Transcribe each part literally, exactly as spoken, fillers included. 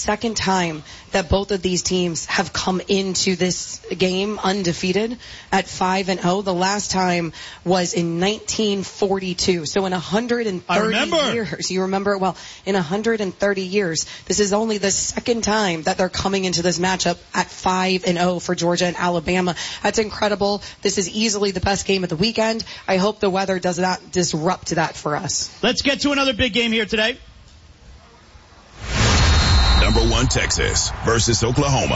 second time that both of these teams have come into this game undefeated at five and oh. The last time was in nineteen forty-two. So in one hundred thirty years, you remember it well, in one hundred thirty years, this is only the second time that they're coming into this matchup at five and oh for Georgia and Alabama. That's incredible. This is easily the best game of the weekend. I hope the weather does not disrupt that for us. Let's get to another big game here today. Number one Texas versus Oklahoma.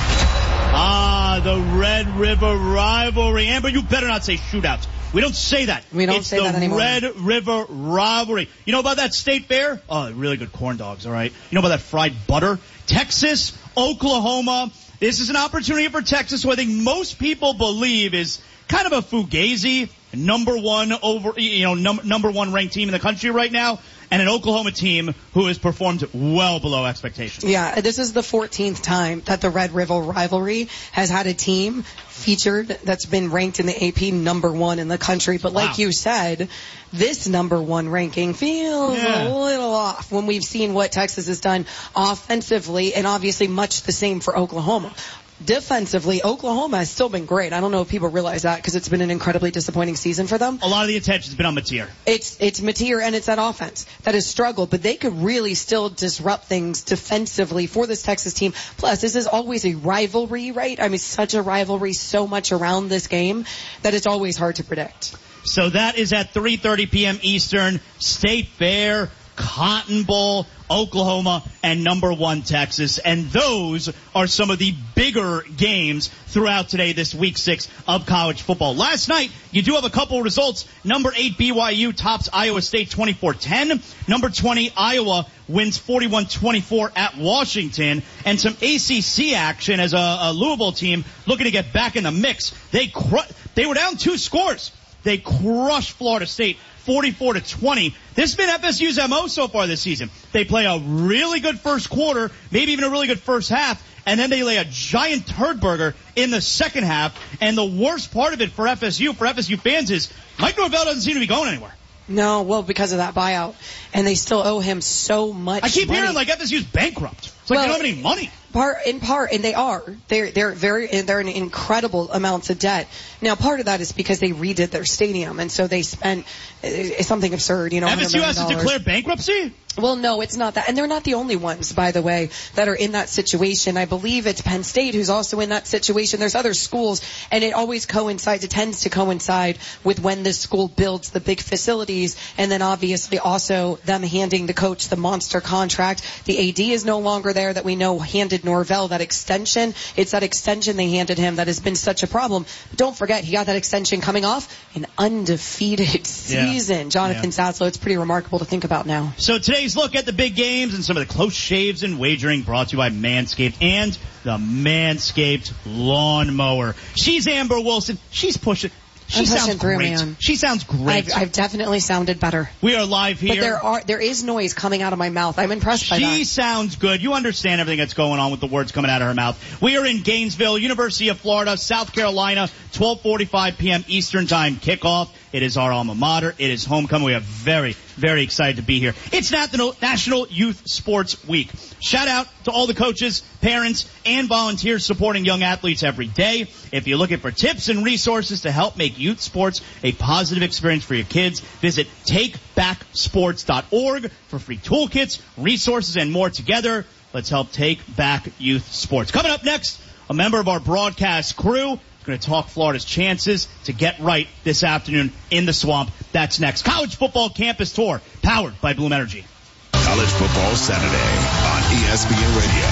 Ah, the Red River rivalry. Amber, you better not say shootouts. We don't say that. We don't it's say that anymore. It's the Red River rivalry. You know about that State Fair? Oh, really good corn dogs, all right. You know about that fried butter? Texas, Oklahoma. This is an opportunity for Texas who I think most people believe is kind of a fugazi, number one over, you know, num- number one ranked team in the country right now, and an Oklahoma team who has performed well below expectations. Yeah, this is the fourteenth time that the Red River rivalry has had a team featured that's been ranked in the A P number one in the country. But like wow. you said, this number one ranking feels yeah. a little off when we've seen what Texas has done offensively, and obviously much the same for Oklahoma. Defensively, Oklahoma has still been great. I don't know if people realize that because it's been an incredibly disappointing season for them. A lot of the attention has been on Mateer. It's it's Mateer and it's that offense that has struggled, but they could really still disrupt things defensively for this Texas team. Plus, this is always a rivalry, right? I mean, such a rivalry, so much around this game that it's always hard to predict. So that is at three thirty p.m. Eastern, State Fair, Cotton Bowl, Oklahoma, and number one Texas. And those are some of the bigger games throughout today, this week six of college football. Last night, you do have a couple results. Number eight, B Y U tops Iowa State twenty-four ten. Number twenty, Iowa wins forty-one twenty-four at Washington. And some A C C action as a, a Louisville team looking to get back in the mix. They cru- they were down two scores. They crushed Florida State forty-four to twenty. This has been F S U's M O so far this season. They play a really good first quarter, maybe even a really good first half, and then they lay a giant turd burger in the second half. And the worst part of it for F S U, for F S U fans, is Mike Norvell doesn't seem to be going anywhere. No, well, because of that buyout. And they still owe him so much I keep money. hearing like F S U's bankrupt. It's like well, they don't have any money. Part, in part, and they are. They're, they're very, they're in incredible amounts of debt. Now, part of that is because they redid their stadium, and so they spent uh, something absurd, you know. F S U has to declare bankruptcy? Well, no, it's not that. And they're not the only ones, by the way, that are in that situation. I believe it's Penn State who's also in that situation. There's other schools, and it always coincides, it tends to coincide with when this school builds the big facilities, and then obviously also them handing the coach the monster contract. The A D is no longer there that we know handed Norvell that extension. It's that extension they handed him that has been such a problem. But don't forget, he got that extension coming off an undefeated season. Yeah. Jonathan yeah. Saslow, it's pretty remarkable to think about now. So today's look at the big games and some of the close shaves and wagering brought to you by Manscaped and the Manscaped Lawnmower. She's Amber Wilson. She's pushing. She I'm sounds through, great. Man. She sounds great. I've, I've definitely sounded better. We are live here. But there are there is noise coming out of my mouth. I'm impressed she by that. She sounds good. You understand everything that's going on with the words coming out of her mouth. We are in Gainesville, University of Florida, South Carolina, twelve forty-five p.m. Eastern Time kickoff. It is our alma mater. It is homecoming. We are very, very excited to be here. It's National Youth Sports Week. Shout out to all the coaches, parents, and volunteers supporting young athletes every day. If you're looking for tips and resources to help make youth sports a positive experience for your kids, visit take back sports dot org for free toolkits, resources, and more. Together, let's help take back youth sports. Coming up next, a member of our broadcast crew going to talk Florida's chances to get right this afternoon in the Swamp. That's next. College Football Campus Tour, powered by Bloom Energy. College Football Saturday on E S P N Radio.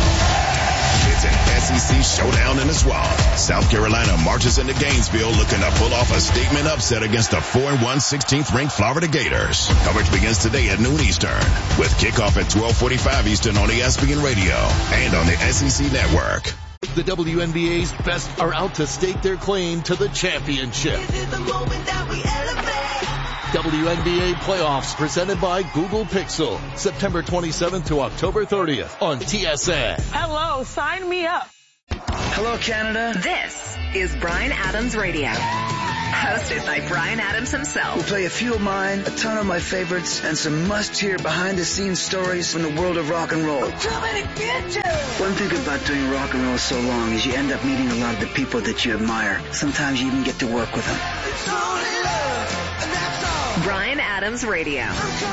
It's an S E C showdown in the Swamp. South Carolina marches into Gainesville looking to pull off a statement upset against the four and one sixteenth ranked Florida Gators. Coverage begins today at noon Eastern with kickoff at twelve forty-five Eastern on E S P N Radio and on the S E C Network. The W N B A's best are out to stake their claim to the championship. W N B A playoffs presented by Google Pixel. September twenty-seventh to October thirtieth on T S N. Hello, sign me up. Hello, Canada. This is Bryan Adams Radio. Hosted by Bryan Adams himself. We'll play a few of mine, a ton of my favorites, and some must-hear behind-the-scenes stories from the world of rock and roll. One thing about doing rock and roll so long is you end up meeting a lot of the people that you admire. Sometimes you even get to work with them. Bryan Adams Radio.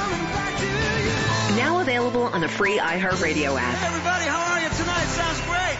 Now available on the free iHeartRadio app. Everybody, how are you tonight? Sounds great.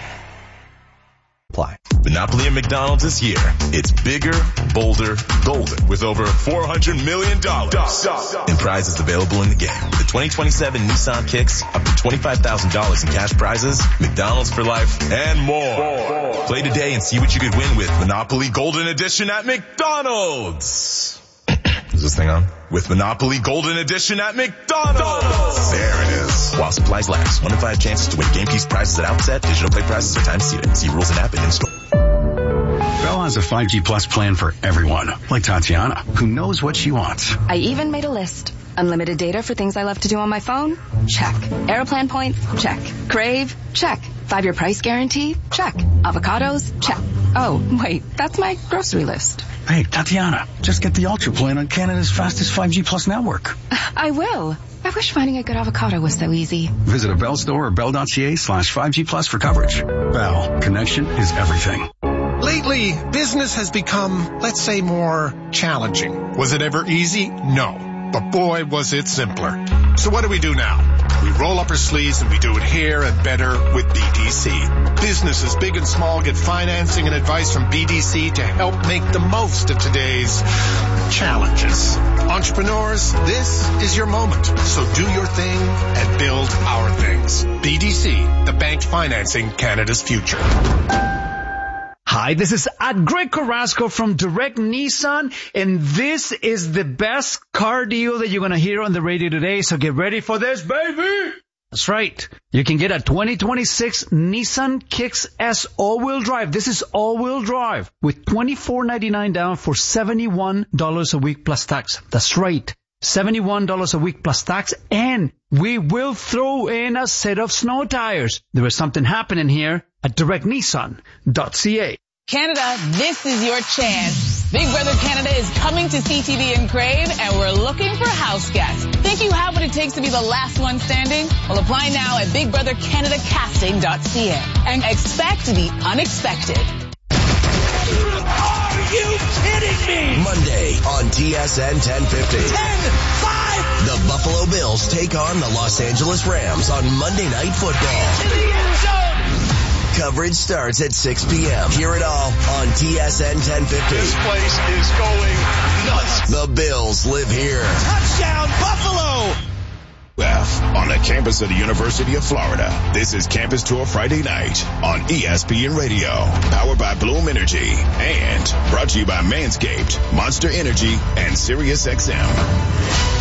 Apply. Monopoly at McDonald's is here. It's bigger, bolder, golden with over four hundred million dollars in prizes available in the game. The twenty twenty-seven Nissan Kicks, up to twenty-five thousand dollars in cash prizes, McDonald's for life, and more. Play today and see what you could win with Monopoly Golden Edition at McDonald's. Is this thing on? With Monopoly Golden Edition at McDonald's. There it is. While supplies last. One in five chances to win game piece prizes at outset. Digital play prizes are time seated. See rules and app and in-store. Bell has a five G Plus plan for everyone, like Tatiana, who knows what she wants. I even made a list. Unlimited data for things I love to do on my phone? Check. Airplane points? Check. Crave? Check. Five-year price guarantee? Check. Avocados? Check. Oh, wait, that's my grocery list. Hey, Tatiana, just get the Ultra plan on Canada's fastest five G Plus network. I will. I wish finding a good avocado was so easy. Visit a Bell store or bell.ca slash 5G Plus for coverage. Bell, connection is everything. Lately, business has become, let's say, more challenging. Was it ever easy? No. But boy, was it simpler. So what do we do now? We roll up our sleeves and we do it here and better with B D C. Businesses big and small get financing and advice from B D C to help make the most of today's challenges. Entrepreneurs, this is your moment. So do your thing and build our things. B D C, the bank financing Canada's future. Hi, this is at Greg Carrasco from Direct Nissan, and this is the best car deal that you're going to hear on the radio today, so get ready for this, baby! That's right. You can get a twenty twenty-six Nissan Kicks S all-wheel drive. This is all-wheel drive with twenty-four ninety-nine down for seventy-one dollars a week plus tax. That's right. seventy-one dollars a week plus tax, and we will throw in a set of snow tires. There is something happening here at direct nissan dot c a. Canada, this is your chance. Big Brother Canada is coming to C T V in Crave, and we're looking for house guests. Think you have what it takes to be the last one standing? Well, apply now at big brother canada casting dot c a and expect the unexpected. Are you kidding me? Monday on T S N ten fifty. ten five. The Buffalo Bills take on the Los Angeles Rams on Monday Night Football. In the end zone. Coverage starts at six p.m. Hear it all on T S N ten fifty. This place is going nuts. The Bills live here. Touchdown, Buffalo! F on the campus of the University of Florida. This is Campus Tour Friday night on E S P N Radio. Powered by Bloom Energy and brought to you by Manscaped, Monster Energy, and Sirius X M.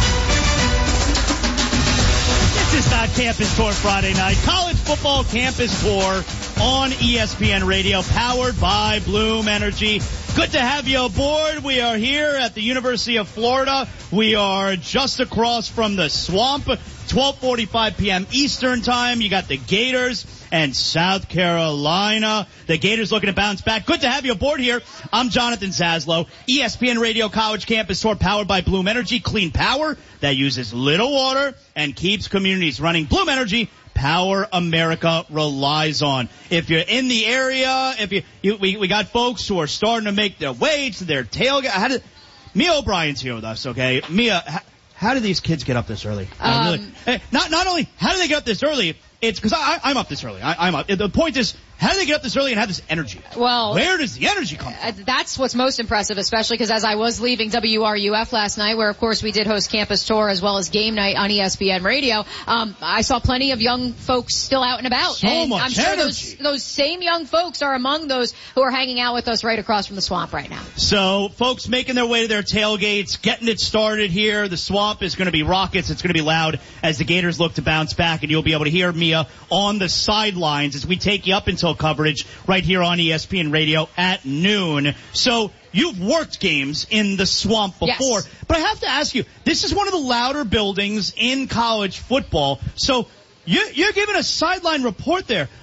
This is not Campus Tour Friday night. College football campus tour on E S P N Radio, powered by Bloom Energy. Good to have you aboard. We are here at the University of Florida. We are just across from the Swamp, twelve forty-five p.m. Eastern Time. You got the Gators and South Carolina. The Gators looking to bounce back. Good to have you aboard here. I'm Jonathan Zaslow. E S P N Radio College Campus Tour powered by Bloom Energy. Clean power that uses little water and keeps communities running. Bloom Energy, power America relies on. If you're in the area, if you, you we, we got folks who are starting to make their way to their tailgate. How did, Mia O'Brien's here with us, okay? Mia, how, how do these kids get up this early? Um, really, hey, not, not only how do they get up this early, it's because I'm up this early. I, I'm up. The point is, how do they get up this early and have this energy? Well, where does the energy come from? Uh, that's what's most impressive, especially because as I was leaving W R U F last night, where of course we did host Campus Tour as well as Game Night on E S P N Radio, um, I saw plenty of young folks still out and about. So and much I'm sure energy. those those same young folks are among those who are hanging out with us right across from the Swamp right now. So, folks making their way to their tailgates, getting it started here. The Swamp is going to be rockets. It's going to be loud as the Gators look to bounce back, and you'll be able to hear Mia on the sidelines as we take you up until coverage right here on E S P N Radio at noon. So you've worked games in the Swamp before, yes. But I have to ask you, this is one of the louder buildings in college football. So you, you're giving a sideline report there.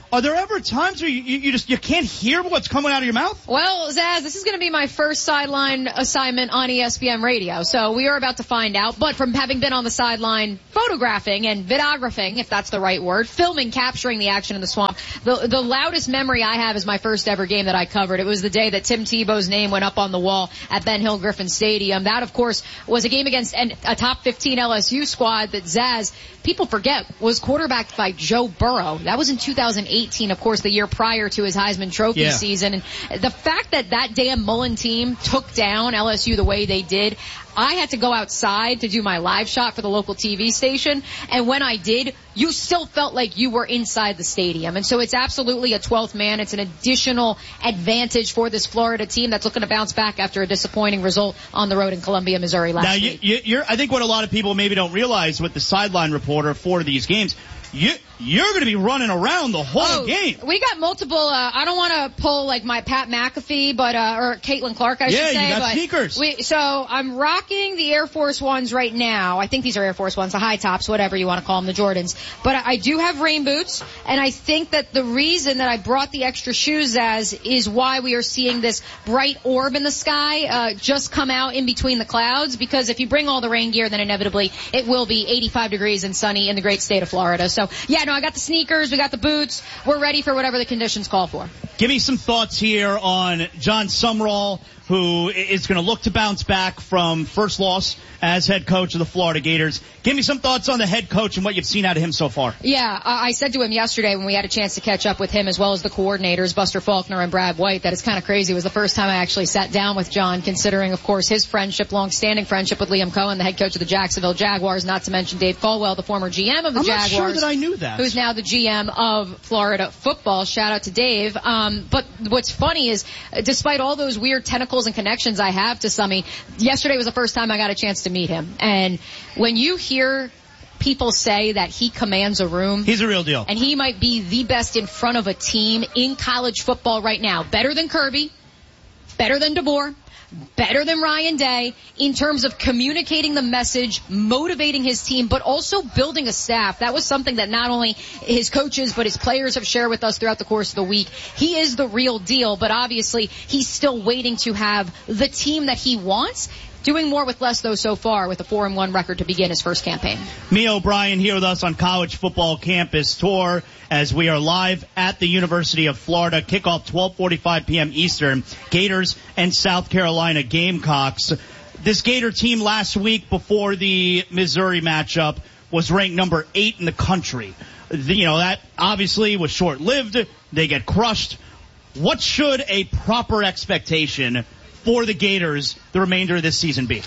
Are there ever times where you, you, you just you can't hear what's coming out of your mouth? Well, Zaz, this is going to be my first sideline assignment on E S P N Radio, so we are about to find out. But from having been on the sideline photographing and videographing, if that's the right word, filming, capturing the action in the Swamp, the the loudest memory I have is my first ever game that I covered. It was the day that Tim Tebow's name went up on the wall at Ben Hill Griffin Stadium. That, of course, was a game against an, a top fifteen L S U squad that Zaz, people forget, was quarterbacked by Joe Burrow. That was in two thousand eighteen, of course, the year prior to his Heisman Trophy yeah. season. And the fact that that damn Mullen team took down L S U the way they did, I had to go outside to do my live shot for the local T V station. And when I did, you still felt like you were inside the stadium. And so it's absolutely a twelfth man. It's an additional advantage for this Florida team that's looking to bounce back after a disappointing result on the road in Columbia, Missouri last now, week. You, you're, I think what a lot of people maybe don't realize with the sideline reporter for these games, you, you're going to be running around the whole oh, game. We got multiple, uh, I don't want to pull like my Pat McAfee, but, uh, or Caitlin Clark, I yeah, should say. you got but sneakers. We, so I'm rocking the Air Force Ones right now. I think these are Air Force Ones, the high tops, whatever you want to call them, the Jordans. But I, I do have rain boots, and I think that the reason that I brought the extra shoes as is why we are seeing this bright orb in the sky, uh, just come out in between the clouds, because if you bring all the rain gear, then inevitably it will be eighty-five degrees and sunny in the great state of Florida. So yeah, no, I got the sneakers, we got the boots, we're ready for whatever the conditions call for. Give me some thoughts here on John Sumrall, who is going to look to bounce back from first loss as head coach of the Florida Gators. Give me some thoughts on the head coach and what you've seen out of him so far. Yeah, I said to him yesterday when we had a chance to catch up with him as well as the coordinators, Buster Faulkner and Brad White, that it's kind of crazy. It was the first time I actually sat down with John, considering, of course, his friendship, long-standing friendship with Liam Cohen, the head coach of the Jacksonville Jaguars, not to mention Dave Caldwell, the former G M of the I'm Jaguars. I'm not sure that I knew that. Who's now the G M of Florida football. Shout out to Dave. Um, but what's funny is, despite all those weird tentacles and connections I have to Summy, yesterday was the first time I got a chance to meet him. And when you hear people say that he commands a room, he's a real deal. And he might be the best in front of a team in college football right now. Better than Kirby, better than DeBoer, better than Ryan Day in terms of communicating the message, motivating his team, but also building a staff. That was something that not only his coaches but his players have shared with us throughout the course of the week. He is the real deal, but obviously he's still waiting to have the team that he wants. Doing more with less, though, so far, with a four and one record to begin his first campaign. Mia O'Brien here with us on College Football Campus Tour as we are live at the University of Florida. Kickoff twelve forty-five p.m. Eastern. Gators and South Carolina Gamecocks. This Gator team last week before the Missouri matchup was ranked number eight in the country. The, you know, that obviously was short-lived. They get crushed. What should a proper expectation for the Gators the remainder of this season be?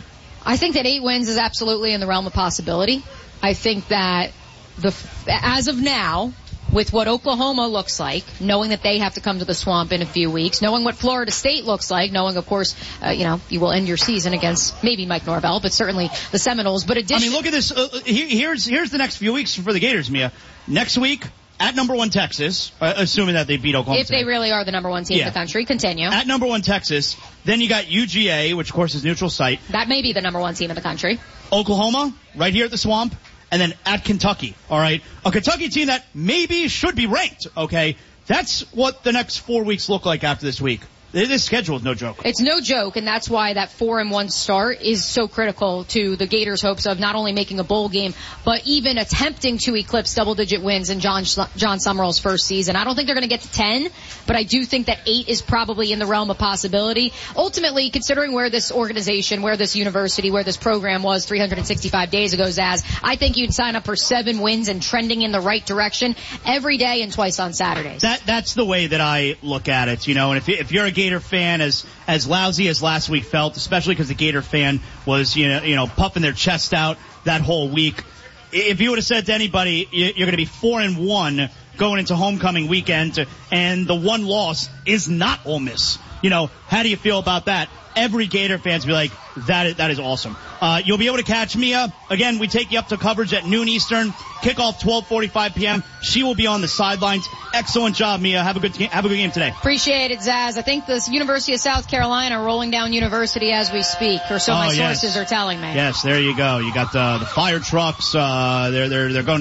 I think that eight wins is absolutely in the realm of possibility. I think that the as of now, with what Oklahoma looks like, knowing that they have to come to the Swamp in a few weeks, knowing what Florida State looks like, knowing, of course, uh, you know, you will end your season against maybe Mike Norvell, but certainly the Seminoles. But addition- I mean, look at this. Uh, here, here's here's the next few weeks for the Gators, Mia. Next week, at number one Texas, uh, assuming that they beat Oklahoma If today. they really are the number one team yeah. in the country, continue. At number one Texas, then you got U G A, which of course is neutral site. That may be the number one team in the country. Oklahoma, right here at the Swamp, and then at Kentucky, all right? A Kentucky team that maybe should be ranked, okay? That's what the next four weeks look like after this week. This schedule is no joke. It's no joke, and that's why that four and one start is so critical to the Gators' hopes of not only making a bowl game, but even attempting to eclipse double-digit wins in John John Sumrall's first season. I don't think they're going to get to ten, but I do think that eight is probably in the realm of possibility. Ultimately, considering where this organization, where this university, where this program was three hundred sixty-five days ago, Zaz, I think you'd sign up for seven wins and trending in the right direction every day and twice on Saturdays. That that's the way that I look at it, you know. And if if you're a Gator fan, as as lousy as last week felt, especially because the Gator fan was you know you know puffing their chest out that whole week, if you would have said to anybody you're going to be four and one going into homecoming weekend, and the one loss is not Ole Miss, you know, how do you feel about that? Every Gator fans be like, that is, that is awesome. Uh, you'll be able to catch Mia. Again, we take you up to coverage at noon Eastern. Kickoff twelve forty-five p.m. She will be on the sidelines. Excellent job, Mia. Have a good have a good game today. Appreciate it, Zaz. I think the University of South Carolina rolling down University as we speak, or so oh, my yes. sources are telling me. Yes, there you go. You got the the fire trucks. Uh, they're they're they're going.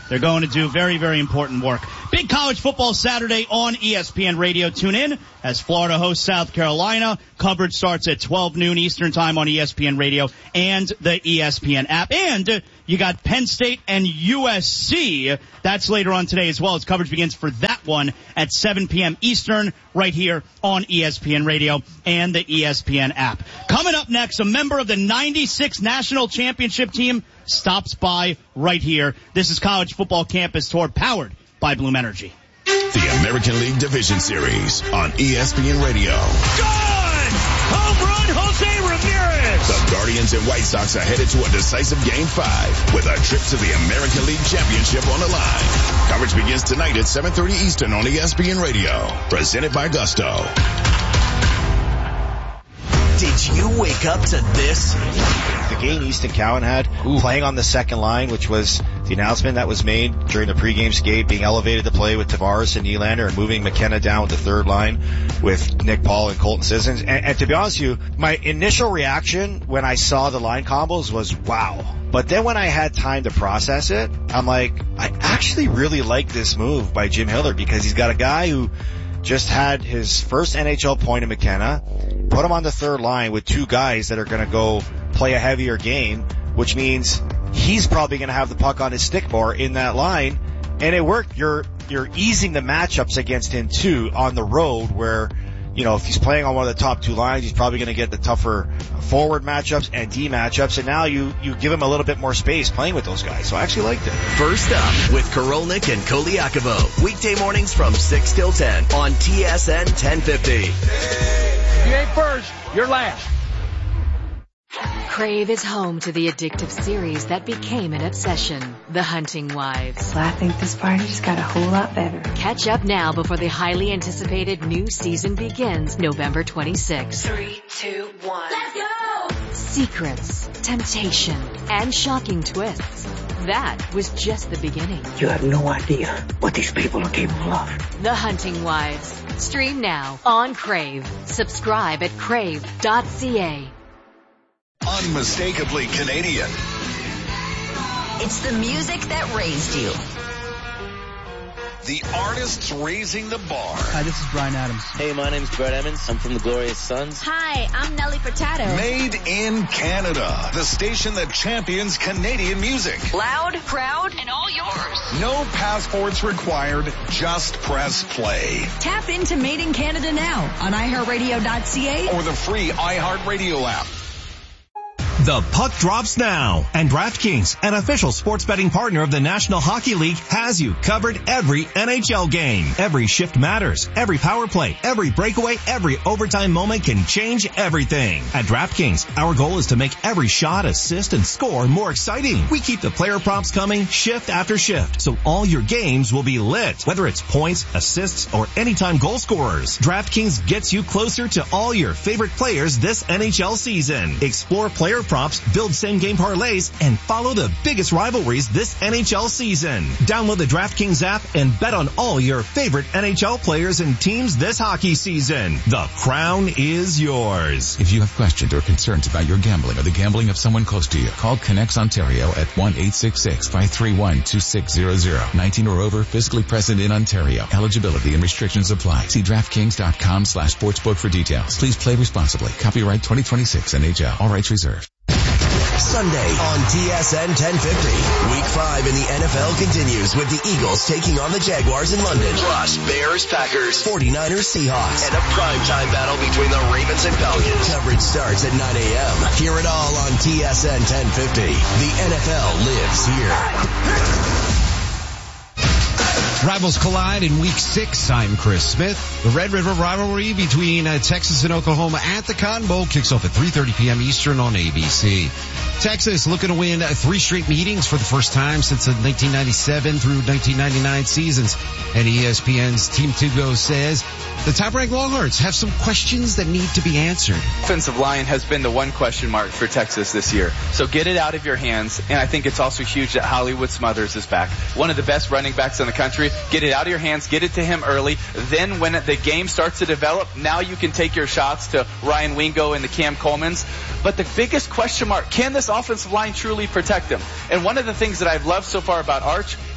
They're going to do very, very important work. Big college football Saturday on E S P N Radio. Tune in as Florida hosts South Carolina. Coverage starts at twelve noon Eastern time on E S P N Radio and the E S P N app. And you got Penn State and U S C. That's later on today as well, as coverage begins for that one at seven p.m. Eastern right here on E S P N Radio and the E S P N app. Coming up next, a member of the ninety-six National Championship team stops by right here. This is College Football Campus Tour, powered by Bloom Energy. The American League Division Series on E S P N Radio. Gone! Home run, Jose Ramirez! The Guardians and White Sox are headed to a decisive Game five with a trip to the American League Championship on the line. Coverage begins tonight at seven thirty Eastern on E S P N Radio. Presented by Gusto. Did you wake up to this? The game Easton Cowan had, Ooh. playing on the second line, which was the announcement that was made during the pregame skate, being elevated to play with Tavares and Nylander and moving McKenna down with the third line with Nick Paul and Colton Sissons. And, and to be honest with you, my initial reaction when I saw the line combos was wow. But then when I had time to process it, I'm like, I actually really like this move by Jim Hiller, because he's got a guy who just had his first N H L point in McKenna, put him on the third line with two guys that are going to go play a heavier game, which means he's probably going to have the puck on his stick more in that line. And it worked. You're, you're easing the matchups against him too on the road, where, you know, if he's playing on one of the top two lines, he's probably going to get the tougher forward matchups and D matchups. And now you, you give him a little bit more space playing with those guys. So I actually liked it. First up with Korolnik and Koliakovo. Weekday mornings from six till ten on T S N ten fifty. If you ain't first, you're last. Crave is home to the addictive series that became an obsession, The Hunting Wives. Well, I think this party just got a whole lot better. Catch up now before the highly anticipated new season begins November twenty-sixth. Three, two, one. Let's go! Secrets, temptation, and shocking twists. That was just the beginning. You have no idea what these people are capable of. The Hunting Wives. Stream now on Crave. Subscribe at crave dot c a. Unmistakably Canadian. It's the music that raised you. The artists raising the bar. Hi, this is Brian Adams. Hey, my name's Brett Emmons. I'm from the Glorious Sons. Hi, I'm Nelly Furtado. Made in Canada. The station that champions Canadian music. Loud, proud, and all yours. No passports required. Just press play. Tap into Made in Canada now on i heart radio dot c a or the free iHeartRadio app. The puck drops now, and DraftKings, an official sports betting partner of the National Hockey League, has you covered every N H L game. Every shift matters. Every power play, every breakaway, every overtime moment can change everything. At DraftKings, our goal is to make every shot, assist, and score more exciting. We keep the player props coming shift after shift, so all your games will be lit, whether it's points, assists, or anytime goal scorers. DraftKings gets you closer to all your favorite players this N H L season. Explore player props, build same-game parlays, and follow the biggest rivalries this N H L season. Download the DraftKings app and bet on all your favorite N H L players and teams this hockey season. The crown is yours. If you have questions or concerns about your gambling or the gambling of someone close to you, call Connects Ontario at one eight six six, five three one, two six zero zero. nineteen or over, physically present in Ontario. Eligibility and restrictions apply. See DraftKings.com slash sportsbook for details. Please play responsibly. Copyright twenty twenty-six N H L. All rights reserved. Sunday on T S N ten fifty. Week five in the N F L continues with the Eagles taking on the Jaguars in London. Plus, Bears, Packers, forty-niners, Seahawks, and a primetime battle between the Ravens and Falcons. Coverage starts at nine a.m. Hear it all on T S N ten fifty. The N F L lives here. Rivals collide in week six. I'm Chris Smith. The Red River rivalry between uh, Texas and Oklahoma at the Cotton Bowl kicks off at three thirty p.m. Eastern on A B C. Texas looking to win three straight meetings for the first time since the nineteen ninety-seven through nineteen ninety-nine seasons. And E S P N's Team Tugo says the top-ranked Longhorns have some questions that need to be answered. Offensive line has been the one question mark for Texas this year. So get it out of your hands. And I think it's also huge that Hollywood Smothers is back. One of the best running backs in the country. Get it out of your hands. Get it to him early. Then when the game starts to develop, now you can take your shots to Ryan Wingo and the Cam Colemans. But the biggest question mark, can this offensive line truly protect him? And one of the things that I've loved so far about Arch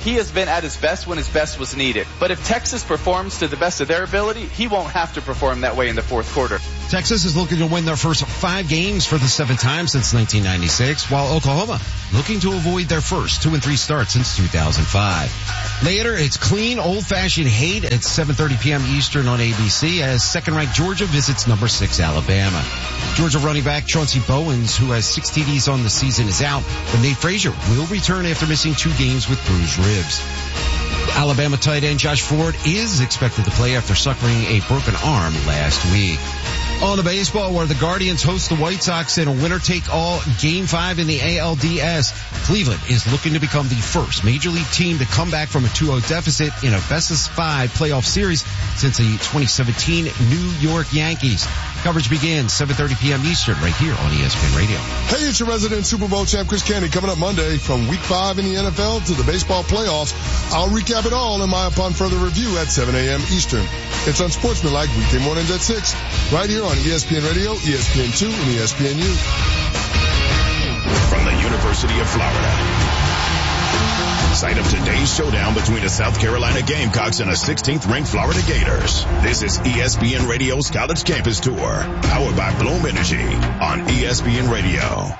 he has been at his best when his best was needed. But if Texas performs to the best of their ability, he won't have to perform that way in the fourth quarter. Texas is looking to win their first five games for the seventh time since nineteen ninety-six, while Oklahoma looking to avoid their first two and three start since two thousand five. Later, it's clean, old-fashioned hate at seven thirty p.m. Eastern on A B C as second-ranked Georgia visits number six Alabama. Georgia running back Chauncey Bowens, who has six T Ds on the season, is out, but Nate Frazier will return after missing two games with bruised ribs. Alabama tight end Josh Ford is expected to play after suffering a broken arm last week. On the baseball, where the Guardians host the White Sox in a winner-take-all Game five in the A L D S, Cleveland is looking to become the first Major League team to come back from a two oh deficit in a best-of-five playoff series since the twenty seventeen New York Yankees. Coverage begins seven thirty p.m. Eastern right here on E S P N Radio. Hey, it's your resident Super Bowl champ Chris Candy coming up Monday from Week five in the N F L to the baseball playoffs. I'll recap it all in my Upon Further Review at seven a.m. Eastern. It's Unsportsmanlike weekday mornings at six right here on E S P N Radio, E S P N two, and E S P N U. From the University of Florida. Site of today's showdown between the South Carolina Gamecocks and the sixteenth ranked Florida Gators. This is E S P N Radio's College Campus Tour, powered by Bloom Energy on E S P N Radio.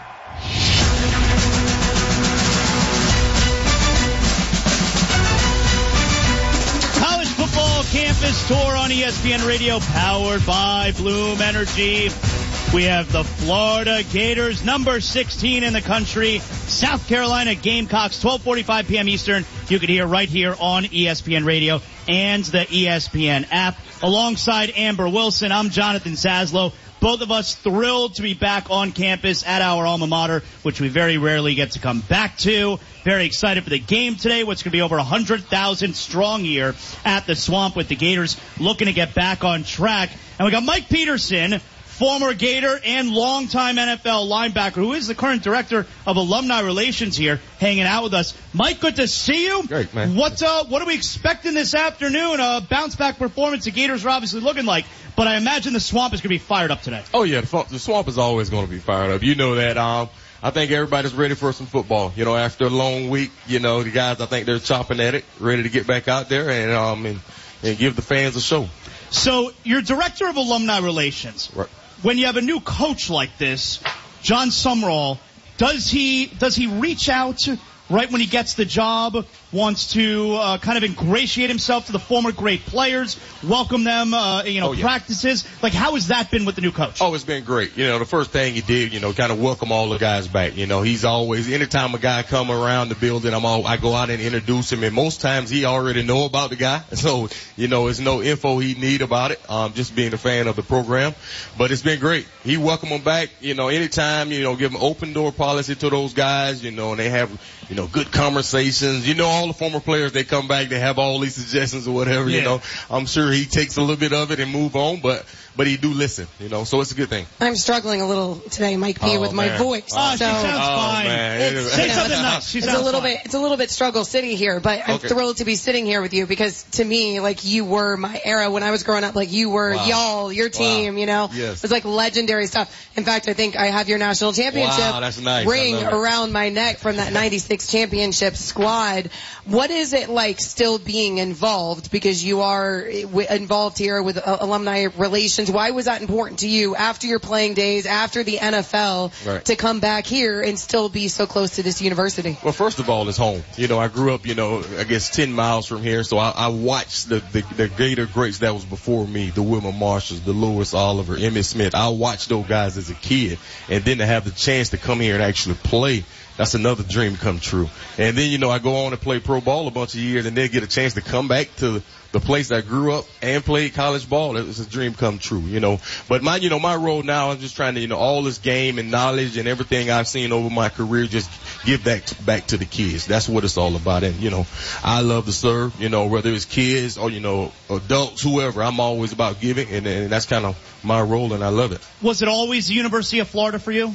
College Football Campus Tour on E S P N Radio, powered by Bloom Energy. We have the Florida Gators, number sixteen in the country, South Carolina Gamecocks, twelve forty-five p.m. Eastern. You can hear right here on E S P N Radio and the E S P N app. Alongside Amber Wilson, I'm Jonathan Saslow. Both of us thrilled to be back on campus at our alma mater, which we very rarely get to come back to. Very excited for the game today, which is going to be over one hundred thousand strong here at the Swamp with the Gators looking to get back on track. And we got Mike Peterson, former Gator and longtime N F L linebacker, who is the current director of alumni relations here, hanging out with us. Mike, good to see you. Great, man. What uh, what are we expecting this afternoon? A bounce back performance the Gators are obviously looking like, but I imagine the Swamp is going to be fired up today. Oh yeah, the, the Swamp is always going to be fired up. You know that. Um, I think everybody's ready for some football. You know, after a long week, you know, the guys, I think they're chopping at it, ready to get back out there and um and, and give the fans a show. So you're director of alumni relations. Right. When you have a new coach like this, John Sumrall, does he does he reach out right when he gets the job, wants to uh, kind of ingratiate himself to the former great players, welcome them, uh, you know, oh, yeah. practices? Like, how has that been with the new coach? Oh, it's been great. You know, the first thing he did, you know, kind of welcome all the guys back. You know, he's always, anytime a guy come around the building, I'm all, I go out and introduce him, and most times he already know about the guy. So, you know, there's no info he need about it, um, just being a fan of the program. But it's been great. He welcome them back, you know, anytime, you know, give them open door policy to those guys, you know, and they have, you know, good conversations. You know, all the former players, they come back, they have all these suggestions or whatever, yeah. you know. I'm sure he takes a little bit of it and move on, but but he do listen, you know, so it's a good thing. I'm struggling a little today, Mike P, oh, with man. my voice. Oh, so she sounds oh, fine. Man. It's, Say you know, something it's, nice. She it's sounds a little fine. bit, it's a little bit struggle sitting here, but I'm okay. thrilled to be sitting here with you because to me, like, you were my era when I was growing up. Like, you were wow. y'all, your team, wow. you know. Yes. It was like legendary stuff. In fact, I think I have your national championship wow, that's nice. ring around my neck from that ninety-six championship squad. What is it like still being involved? Because you are involved here with uh, alumni relations. Why was that important to you after your playing days, after the N F L, right. to come back here and still be so close to this university? Well, first of all, it's home. You know, I grew up, you know, I guess ten miles from here, so I, I watched the, the, the Gator greats that was before me, the Wilma Marshalls, the Lewis Oliver, Emmitt Smith. I watched those guys as a kid, and then to have the chance to come here and actually play, that's another dream come true. And then, you know, I go on and play pro ball a bunch of years and then get a chance to come back to the place that I grew up and played college ball. It was a dream come true, you know. But my, you know, my role now, I'm just trying to, you know, all this game and knowledge and everything I've seen over my career, just give that back to the kids. That's what it's all about. And, you know, I love to serve, you know, whether it's kids or, you know, adults, whoever. I'm always about giving, and, and that's kind of my role, and I love it. Was it always the University of Florida for you?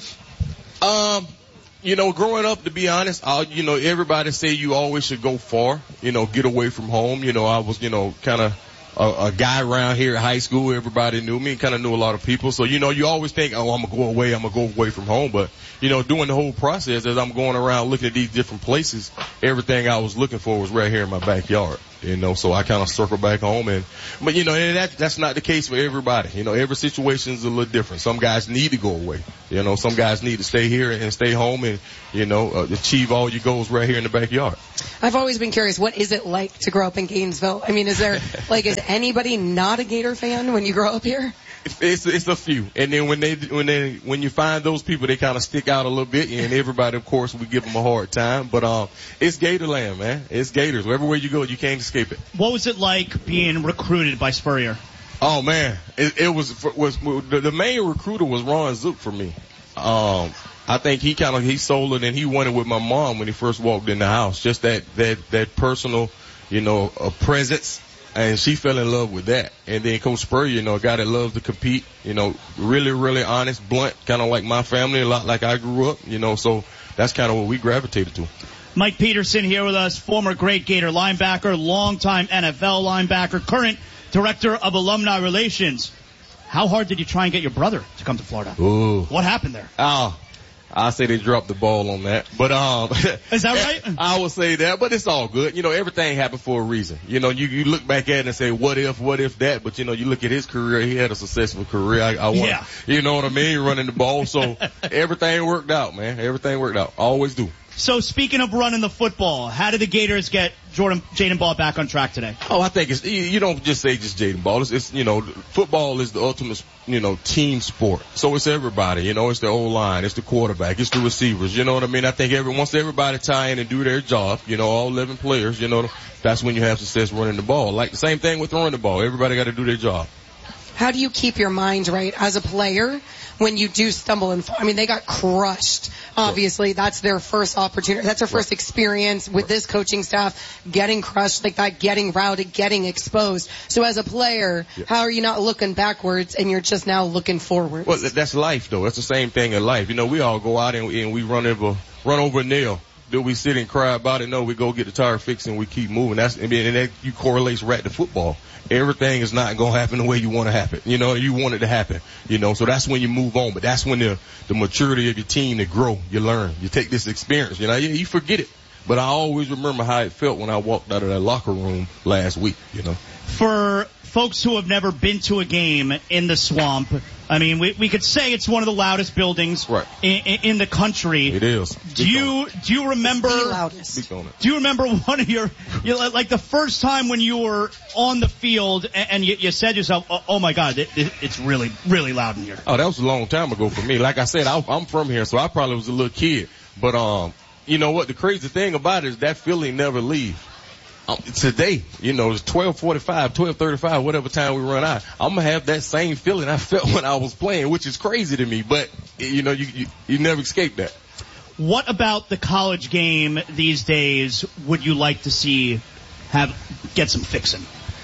Um, You know, growing up, to be honest, I, you know, everybody say you always should go far, you know, get away from home. You know, I was, you know, kind of a, a guy around here at high school. Everybody knew me and kind of knew a lot of people. So, you know, you always think, oh, I'm going to go away. I'm going to go away from home. But, you know, doing the whole process as I'm going around looking at these different places, everything I was looking for was right here in my backyard. You know, so I kind of circle back home. And, but, you know, and that, that's not the case for everybody. You know, every situation is a little different. Some guys need to go away. You know, some guys need to stay here and stay home and, you know, uh, achieve all your goals right here in the backyard. I've always been curious, what is it like to grow up in Gainesville? I mean, is there, like, is anybody not a Gator fan when you grow up here? It's, it's a few. And then when they, when they, when you find those people, they kind of stick out a little bit. And everybody, of course, we give them a hard time. But, um, it's Gatorland, man. It's Gators. Everywhere you go, you can't escape it. What was it like being recruited by Spurrier? Oh, man. It, it was, was, the, the main recruiter was Ron Zook for me. Um, I think he kind of, he sold it and he went it with my mom when he first walked in the house. Just that, that, that personal, you know, uh, presence. And she fell in love with that. And then Coach Spurrier, you know, a guy that loves to compete, you know, really, really honest, blunt, kind of like my family, a lot like I grew up, you know, so that's kind of what we gravitated to. Mike Peterson here with us, former great Gator linebacker, longtime N F L linebacker, current director of alumni relations. How hard did you try and get your brother to come to Florida? Ooh. What happened there? Oh. I say they dropped the ball on that, but um, is that right? I would say that, but it's all good. You know, everything happened for a reason. You know, you you look back at it and say, what if, what if that? But you know, you look at his career; he had a successful career. I, I want, yeah. You know what I mean? Running the ball, so everything worked out, man. Everything worked out. Always do. So speaking of running the football, how did the Gators get Jordan, Jaden Ball back on track today? Oh, I think it's, you, you don't just say just Jaden Ball. It's, it's, you know, football is the ultimate, you know, team sport. So it's everybody, you know, it's the O-line, it's the quarterback, it's the receivers, you know what I mean? I think every, once everybody tie in and do their job, you know, all eleven players, you know, that's when you have success running the ball. Like the same thing with throwing the ball. Everybody got to do their job. How do you keep your mind right as a player when you do stumble and fall? I mean, they got crushed. Obviously, that's their first opportunity. That's their first experience with this coaching staff, getting crushed like that, getting routed, getting exposed. So as a player, yeah. How are you not looking backwards and you're just now looking forward? Well, that's life, though. That's the same thing in life. You know, we all go out and we, and we run over, run over a nail. Do we sit and cry about it? No, we go get the tire fixed and we keep moving. That's, I mean, and that you correlates right to football. Everything is not going to happen the way you want to happen. You know, you want it to happen. You know, so that's when you move on. But that's when the, the maturity of your team to grow, you learn. You take this experience. You know, you, you forget it. But I always remember how it felt when I walked out of that locker room last week, you know. For folks who have never been to a game in the Swamp, I mean, we, we could say it's one of the loudest buildings right. in, in, in the country. It is. Do you, do you remember, it's the loudest. Speak on it. Do you remember one of your, you know, like the first time when you were on the field and, and you, you said to yourself, oh, oh my God, it, it, it's really, really loud in here? Oh, that was a long time ago for me. Like I said, I, I'm from here, so I probably was a little kid. But, um, you know what? The crazy thing about it is that feeling never leaves. Um, today, you know, it's twelve forty-five, twelve thirty-five, whatever time we run out. I'm gonna have that same feeling I felt when I was playing, which is crazy to me. But you know, you you, you never escape that. What about the college game these days would you like to see have get some fixing?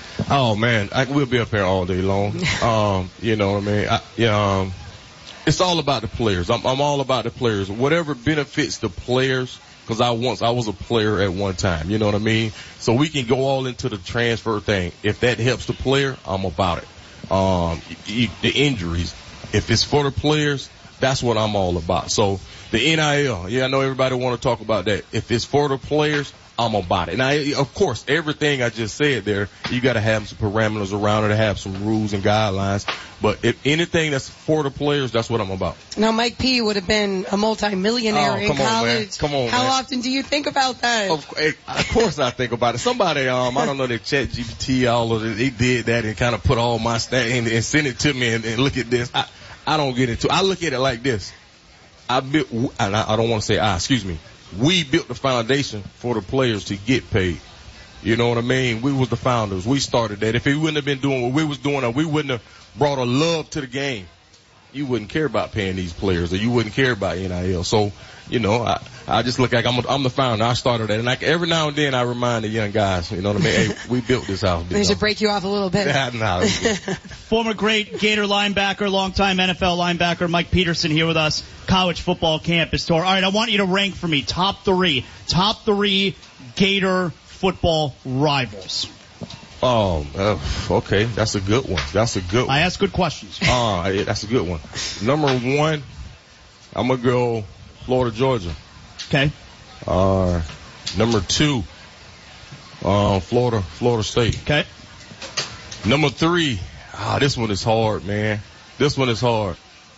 Oh man, I, we'll be up here all day long. um, you know what I mean? I, yeah, um, it's all about the players. I'm, I'm all about the players. Whatever benefits the players. Because I once, I was a player at one time, you know what I mean? So we can go all into the transfer thing. If that helps the player, I'm about it. Um, you, the injuries, if it's for the players, that's what I'm all about. So the N I L, yeah, I know everybody want to talk about that. If it's for the players, I'm about it. And I, of course, everything I just said there, you got to have some parameters around it, to have some rules and guidelines. But if anything that's for the players, that's what I'm about. Now, Mike P. would have been a multi-millionaire oh, in come college. On, man. Come on, How man. often do you think about that? Of, of course I think about it. Somebody, um, I don't know, they Chat G P T, all of it, they did that and kind of put all my stat in and send it to me and, and look at this. I, I don't get into it. I look at it like this. I built, and I, I don't want to say I, excuse me. We built the foundation for the players to get paid. You know what I mean? We was the founders. We started that. If we wouldn't have been doing what we was doing, or we wouldn't have brought a love to the game, you wouldn't care about paying these players, or you wouldn't care about N I L. So, you know, I, I just look like I'm, a, I'm the founder. I started that. And I, every now and then I remind the young guys, you know what I mean? Hey, we built this house. They should break you off a little bit. nah, Former great Gator linebacker, longtime N F L linebacker, Mike Peterson here with us. College football campus tour. All right, I want you to rank for me top three. Top three Gator football rivals. Oh, uh, okay. That's a good one. That's a good one. I ask good questions. Oh, yeah, that's a good one. Number one, I'm going to go Florida, Georgia. Okay. Uh, number two, uh, Florida, Florida State. Okay. Number three, ah, this one is hard, man. This one is hard.